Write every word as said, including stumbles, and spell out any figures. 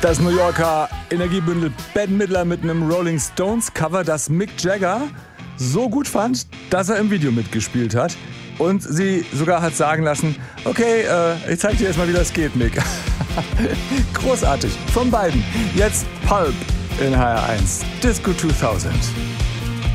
Das New Yorker Energiebündel Bette Midler mit einem Rolling Stones Cover, das Mick Jagger so gut fand, dass er im Video mitgespielt hat und sie sogar hat sagen lassen, okay, äh, ich zeig dir jetzt mal, wie das geht, Mick. Großartig, von beiden. Jetzt Pulp in H R eins. Disco zweitausend.